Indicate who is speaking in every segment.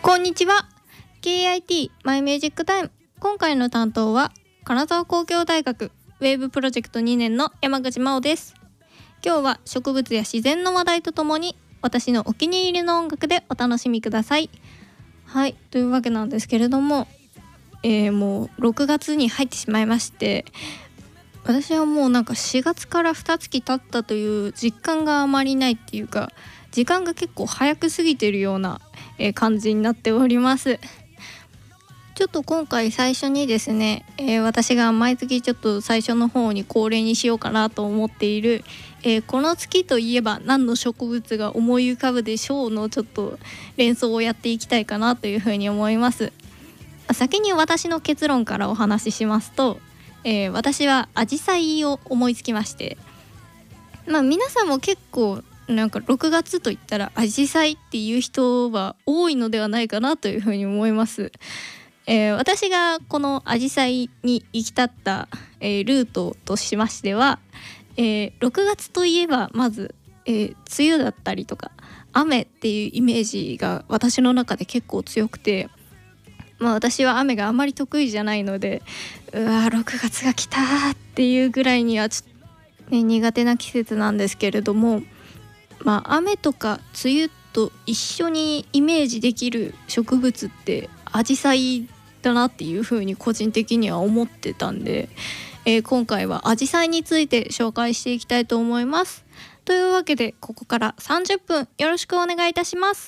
Speaker 1: こんにちは。 KIT マイミュージックタイム。今回の担当は金沢工業大学ウェーブプロジェクト2年の山口真央です。今日は植物や自然の話題とともに私のお気に入りの音楽でお楽しみください。はい、というわけなんですけれども、もう6月に入ってしまいまして、私はもうなんか4月から2月経ったという実感があまりないっていうか、時間が結構早く過ぎているような感じになっております。ちょっと今回最初にですね、私が毎月ちょっと最初の方に恒例にしようかなと思っている、この月といえば何の植物が思い浮かぶでしょうのちょっと連想をやっていきたいかなというふうに思います。先に私の結論からお話ししますと、私はアジサイを思いつきまして、皆さんも結構なんか6月といったらアジサイっていう人は多いのではないかなというふうに思います。私がこのアジサイに行き立った、ルートとしましては、6月といえばまず、梅雨だったりとか雨っていうイメージが私の中で結構強くて、私は雨があまり得意じゃないので、6月が来たっていうぐらいにはちょっと、苦手な季節なんですけれども、雨とか梅雨と一緒にイメージできる植物ってアジサイだなっていう風に個人的には思ってたんで、今回はアジサイについて紹介していきたいと思います。というわけでここから30分よろしくお願いいたします。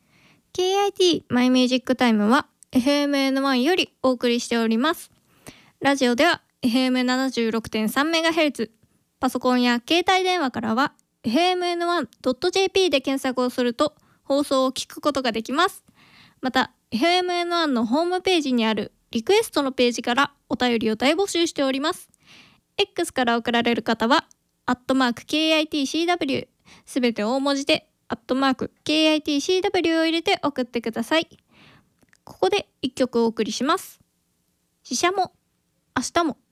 Speaker 1: KIT マイミュージックタイムは FMN1 よりお送りしております。ラジオでは FM76.3MHz、 パソコンや携帯電話からは fmn1.jp で検索をすると放送を聞くことができます。また fmn1 のホームページにあるリクエストのページからお便りを大募集しております。 X から送られる方は@KITCW、 すべて大文字で@KITCW を入れて送ってください。ここで1曲お送りします。ししゃも明日も。